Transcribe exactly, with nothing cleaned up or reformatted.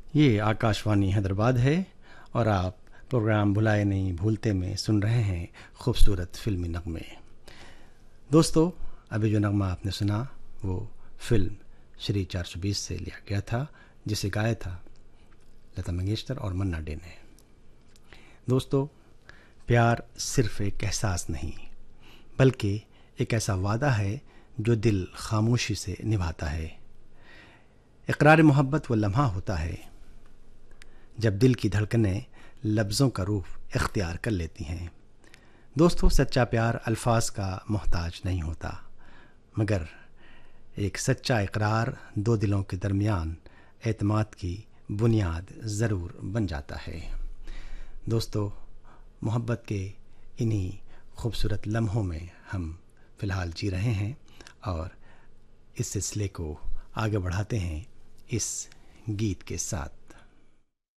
یہ آکاشوانی حیدرآباد ہے اور آپ پروگرام بھلائے نہیں بھولتے میں سن رہے ہیں خوبصورت فلمی نغمے۔ دوستو، ابھی جو نغمہ آپ نے سنا وہ فلم شری چار سو بیس سے لیا گیا تھا، جسے گایا تھا لتا منگیشکر اور منا ڈے نے۔ دوستو، پیار صرف ایک احساس نہیں بلکہ ایک ایسا وعدہ ہے جو دل خاموشی سے نبھاتا ہے۔ اقرار محبت وہ لمحہ ہوتا ہے جب دل کی دھڑکنیں لفظوں کا روپ اختیار کر لیتی ہیں۔ دوستو، سچا پیار الفاظ کا محتاج نہیں ہوتا، مگر ایک سچا اقرار دو دلوں کے درمیان اعتماد کی بنیاد ضرور بن جاتا ہے۔ دوستو، محبت کے انہی خوبصورت لمحوں میں ہم فی الحال جی رہے ہیں اور اس سلسلے کو آگے بڑھاتے ہیں اس گیت کے ساتھ۔